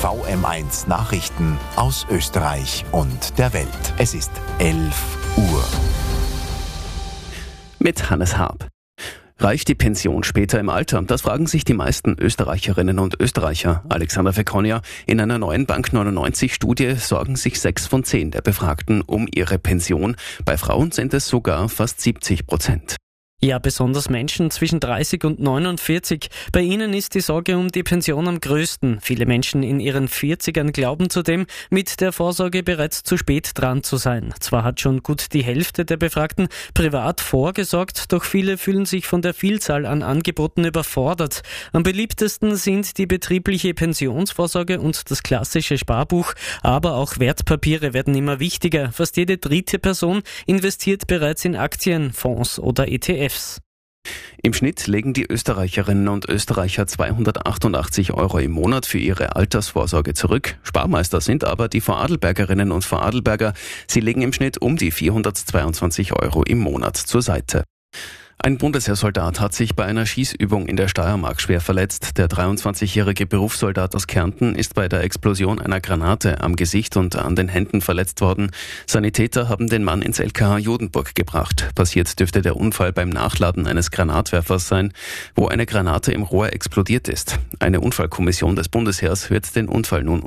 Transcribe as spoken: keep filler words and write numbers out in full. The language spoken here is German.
V M eins Nachrichten aus Österreich und der Welt. Es ist elf Uhr. Mit Hannes Harb. Reicht die Pension später im Alter? Das fragen sich die meisten Österreicherinnen und Österreicher. Alexander Fekonja, in einer neuen Bank neunundneunzig-Studie sorgen sich sechs von zehn der Befragten um ihre Pension. Bei Frauen sind es sogar fast siebzig Prozent. Ja, besonders Menschen zwischen dreißig und neunundvierzig. Bei ihnen ist die Sorge um die Pension am größten. Viele Menschen in ihren vierzigern glauben zudem, mit der Vorsorge bereits zu spät dran zu sein. Zwar hat schon gut die Hälfte der Befragten privat vorgesorgt, doch viele fühlen sich von der Vielzahl an Angeboten überfordert. Am beliebtesten sind die betriebliche Pensionsvorsorge und das klassische Sparbuch, aber auch Wertpapiere werden immer wichtiger. Fast jede dritte Person investiert bereits in Aktien, Fonds oder E T Fs. Im Schnitt legen die Österreicherinnen und Österreicher zweihundertachtundachtzig Euro im Monat für ihre Altersvorsorge zurück. Sparmeister sind aber die Vorarlbergerinnen und Vorarlberger. Sie legen im Schnitt um die vierhundertzweiundzwanzig Euro im Monat zur Seite. Ein Bundesheersoldat hat sich bei einer Schießübung in der Steiermark schwer verletzt. Der dreiundzwanzigjährige Berufssoldat aus Kärnten ist bei der Explosion einer Granate am Gesicht und an den Händen verletzt worden. Sanitäter haben den Mann ins L K H Jodenburg gebracht. Passiert dürfte der Unfall beim Nachladen eines Granatwerfers sein, wo eine Granate im Rohr explodiert ist. Eine Unfallkommission des Bundesheers wird den Unfall nun